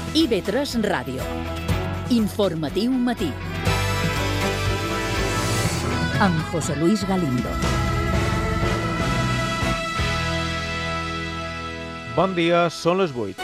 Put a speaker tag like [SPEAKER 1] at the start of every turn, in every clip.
[SPEAKER 1] IB3 Ràdio. Informatiu matí. Amb José Luis Galindo.
[SPEAKER 2] Bon dia, són les 8.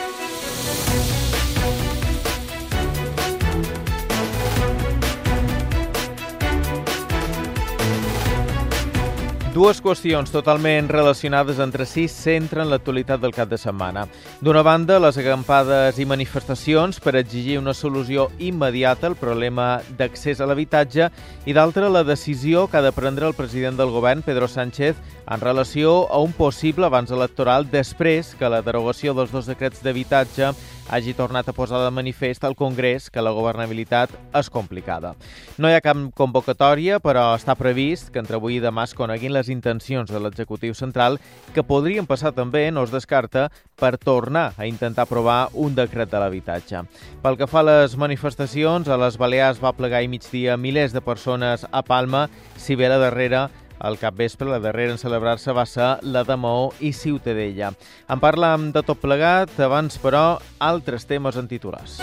[SPEAKER 2] Dues qüestions totalment relacionades entre si centren l'actualitat del cap de setmana. D'una banda, les acampades i manifestacions per exigir una solució immediata al problema d'accés a l'habitatge i d'altra, la decisió que ha de prendre el president del govern, Pedro Sánchez, en relació a un possible avanç electoral després que la derogació dels dos decrets d'habitatge hagi tornat a posar de manifest al Congrés que la governabilitat és complicada. No hi ha cap convocatòria, però està previst que entre avui i demà es coneguin les intencions de l'executiu central, que podrien passar també, no es descarta, per tornar a intentar aprovar un decret de l'habitatge. Pel que fa a les manifestacions, a les Balears va plegar ahir migdia milers de persones a Palma, si bé la darrera al capvespre, la darrera en celebrar-se va ser la de Maó i Ciutadella. En parlem de tot plegat, abans, però, altres temes en titulars.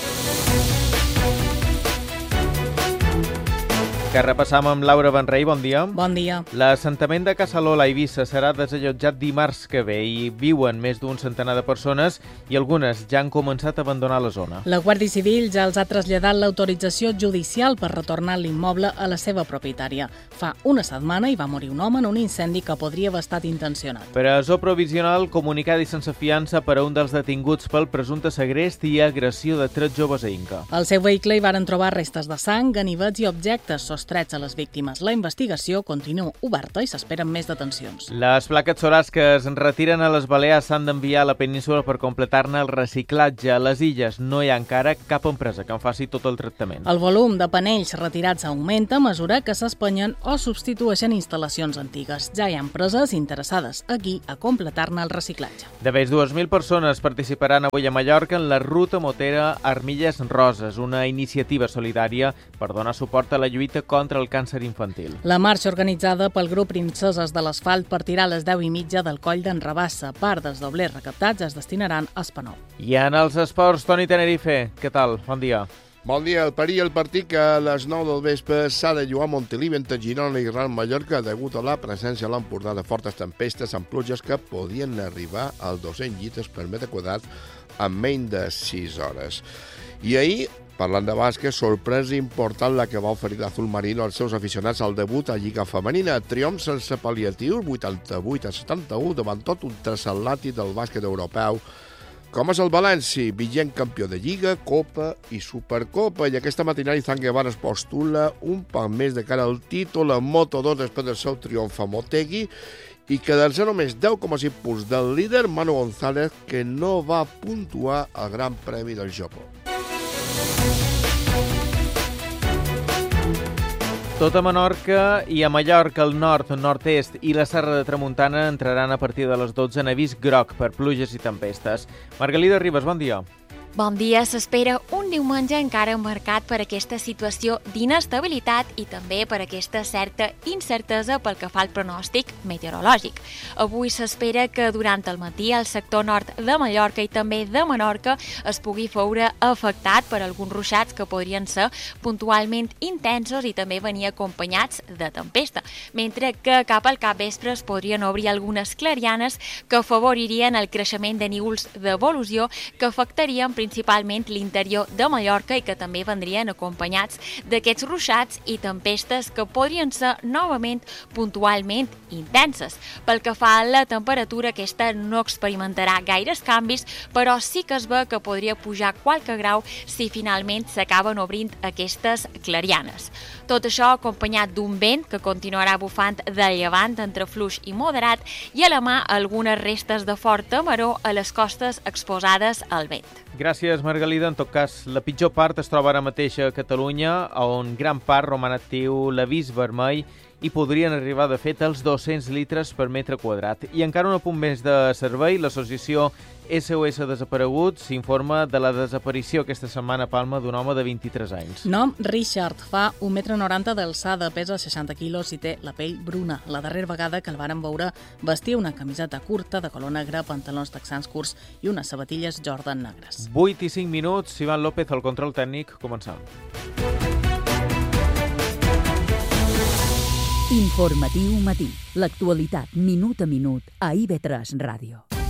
[SPEAKER 2] Que repassam amb Laura Benrey, bon dia.
[SPEAKER 3] Bon dia.
[SPEAKER 2] L'assentament de Casalola a Eivissa serà desallotjat dimarts que ve i viuen més d'un centenar de persones i algunes ja han començat a abandonar la zona.
[SPEAKER 3] La Guàrdia Civil ja els ha traslladat l'autorització judicial per retornar l'immoble a la seva propietària. Fa una setmana hi va morir un home en un incendi que podria haver estat intencionat.
[SPEAKER 2] Presó provisional, comunicat i sense fiança per a un dels detinguts pel presumpte segrest i agressió de 3 joves a Inca.
[SPEAKER 3] Al seu vehicle hi varen trobar restes de sang, ganivets i objectes sostrets a les víctimes. La investigació continua oberta i s'esperen més detencions.
[SPEAKER 2] Les plaques solars que es retiren a les Balears s'han d'enviar a la península per completar-ne el reciclatge. A les illes no hi ha encara cap empresa que en faci tot el tractament.
[SPEAKER 3] El volum de panells retirats augmenta a mesura que s'espanyen o substitueixen instal·lacions antigues. Ja hi ha empreses interessades aquí a completar-ne el reciclatge.
[SPEAKER 2] De més 2.000 persones participaran avui a Mallorca en la ruta motera Armilles Roses, una iniciativa solidària per donar suport a la lluita contra el càncer infantil.
[SPEAKER 3] La marxa organitzada pel grup Princeses de l'Asfalt partirà a les 10:30 del Coll d'en Rabassa. Part dels doblers recaptats es destinaran a Espanol.
[SPEAKER 2] I en els esports, Toni Tenerife, què tal? Bon dia.
[SPEAKER 4] Bon dia. El partit que a les 9 del vespre s'ha de jugar a Montilivi entre Girona i Real Mallorca degut a la presència a l'Empordà de fortes tempestes amb pluges que podien arribar als 200 litres per metre quadrat en menys de 6 hores. I ahir, parlant de bàsquet, sorpresa important la que va oferir l'Azul Marino als seus aficionats al debut a Lliga Femenina. Triomf sense pal·liatius, 88-71, davant tot un transatlàntic del bàsquet europeu, com és el València, vigent campió de Lliga, Copa i Supercopa. I aquesta matinada Izan Guevara es postula un poc més de cara al títol en Moto2 després del seu triomf a Motegi i quedar-se només 10,5 punts del líder Manu González, que no va puntuar al Gran Premi del Japó.
[SPEAKER 2] Tot a Menorca i a Mallorca, el nord, nord-est i la Serra de Tramuntana entraran a partir de les 12 en avís groc per pluges i tempestes. Margalida Ribas, bon dia.
[SPEAKER 5] Bon dia. S'espera un diumenge encara marcat per aquesta situació d'inestabilitat i també per aquesta certa incertesa pel que fa al pronòstic meteorològic. Avui s'espera que durant el matí el sector nord de Mallorca i també de Menorca es pugui veure afectat per alguns ruixats que podrien ser puntualment intensos i també venir acompanyats de tempesta, mentre que cap al capvespre es podrien obrir algunes clarianes que afavoririen el creixement de núvols d'evolució que afectarien principalment l'interior de Mallorca i que també vendrien acompanyats d'aquests ruixats i tempestes que podrien ser novament puntualment intenses. Pel que fa a la temperatura, aquesta no experimentarà gaires canvis, però sí que es ve que podria pujar qualque grau si finalment s'acaben obrint aquestes clarianes. Tot això acompanyat d'un vent que continuarà bufant de llevant entre fluix i moderat i a la mà algunes restes de forta maror a les costes exposades al vent.
[SPEAKER 2] Gràcies, Margalida. En tot cas, la pitjor part es troba ara mateix a Catalunya, on gran part roman actiu l'avís vermell i podrien arribar, de fet, als 200 litres per metre quadrat. I encara un apunt més de servei, l'associació SOS Desapareguts s'informa de la desaparició aquesta setmana a Palma d'un home de 23 anys.
[SPEAKER 3] Nom Richard, fa 1,90 m d'alçada, pesa 60 quilos i té la pell bruna. La darrera vegada que el varen veure vestia una camiseta curta de color negre, pantalons texans curts i unes sabatilles Jordan negres.
[SPEAKER 2] 8 i 5 minuts, Ivan López, al control tècnic, començam.
[SPEAKER 1] Informatiu matí. L'actualitat minut a minut a IB3 Ràdio.